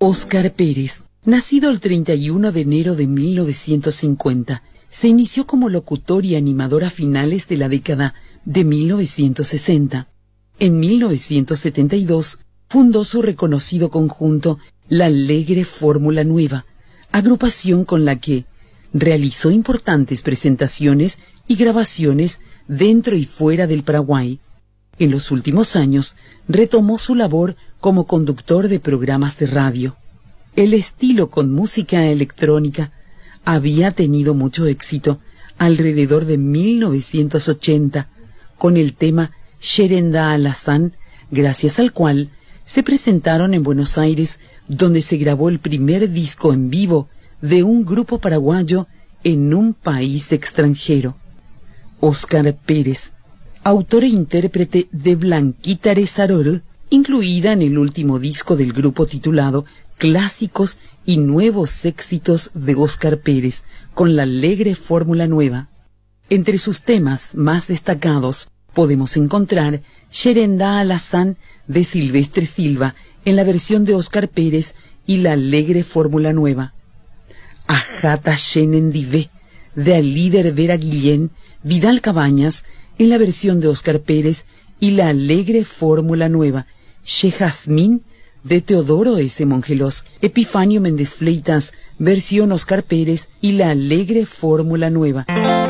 Óscar Pérez, nacido el 31 de enero de 1950, se inició como locutor y animador a finales de la década de 1960. En 1972 fundó su reconocido conjunto La Alegre Fórmula Nueva, agrupación con la que realizó importantes presentaciones y grabaciones dentro y fuera del Paraguay. En los últimos años retomó su labor como conductor de programas de radio. El estilo con música electrónica había tenido mucho éxito alrededor de 1980 con el tema Sherenda Alazán, gracias al cual se presentaron en Buenos Aires, donde se grabó el primer disco en vivo de un grupo paraguayo en un país extranjero. Óscar Pérez, autor e intérprete de Blanquita Rezaror, incluida en el último disco del grupo titulado Clásicos y Nuevos Éxitos de Óscar Pérez, con La Alegre Fórmula Nueva. Entre sus temas más destacados podemos encontrar Sherenda Alazán de Silvestre Silva en la versión de Óscar Pérez y La Alegre Fórmula Nueva. Ajata Shenendivé de Alíder Vera Guillén, Vidal Cabañas en la versión de Óscar Pérez y La Alegre Fórmula Nueva. Che Jazmín de Teodoro S. Mongelos, Epifanio Méndez Fleitas, versión Óscar Pérez y La Alegre Fórmula Nueva.